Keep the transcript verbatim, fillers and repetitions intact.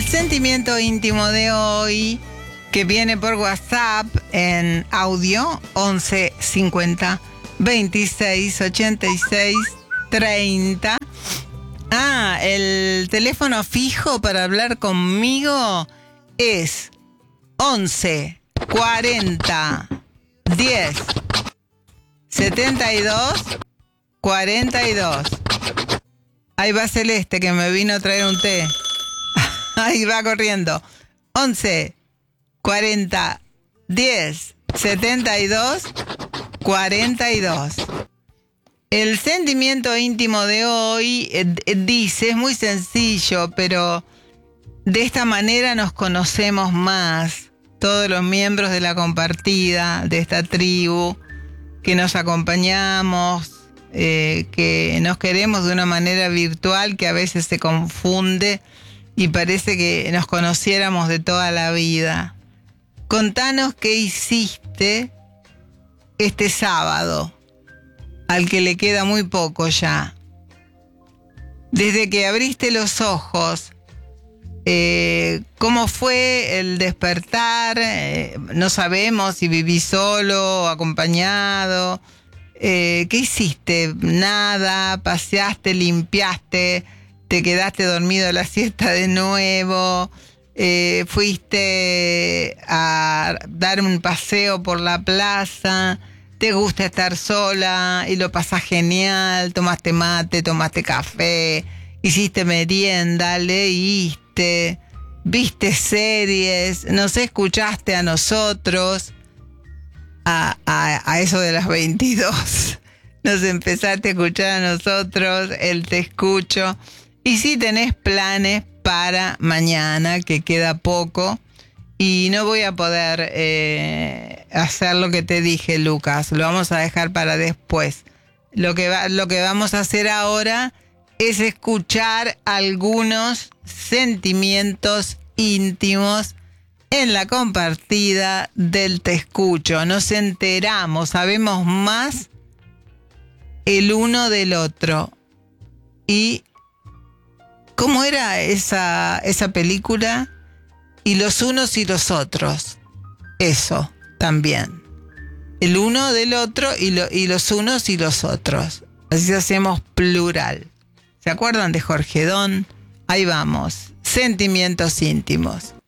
El sentimiento íntimo de hoy, que viene por WhatsApp en audio once cincuenta veintiséis ochenta y seis treinta. Ah, el teléfono fijo para hablar conmigo es once cuarenta diez setenta y dos cuarenta y dos. Ahí va Celeste, que me vino a traer un té. Ahí va corriendo. once cuarenta diez setenta y dos cuarenta y dos. El sentimiento íntimo de hoy eh, dice, es muy sencillo, pero de esta manera nos conocemos más, todos los miembros de la compartida, de esta tribu, que nos acompañamos, eh, que nos queremos de una manera virtual que a veces se confunde y parece que nos conociéramos de toda la vida. Contanos qué hiciste este sábado, al que le queda muy poco ya. Desde que abriste los ojos, eh, ¿cómo fue el despertar? Eh, no sabemos si vivís solo o acompañado. Eh, ¿Qué hiciste? Nada, paseaste, limpiaste, te quedaste dormido a la siesta de nuevo, eh, fuiste a dar un paseo por la plaza, te gusta estar sola y lo pasás genial, tomaste mate, tomaste café, hiciste merienda, leíste, viste series, nos escuchaste a nosotros, a, a, a eso de las veintidós, nos empezaste a escuchar a nosotros, el Te Escucho. Y si tenés planes para mañana, que queda poco, y no voy a poder eh, hacer lo que te dije, Lucas, lo vamos a dejar para después. Lo que, va, lo que vamos a hacer ahora es escuchar algunos sentimientos íntimos en la compartida del Te Escucho. Nos enteramos, sabemos más el uno del otro. Y ¿cómo era esa, esa película? Y los unos y los otros. Eso también. El uno del otro y, lo, y los unos y los otros. Así hacemos plural. ¿Se acuerdan de Jorge Don? Ahí vamos. Sentimientos íntimos.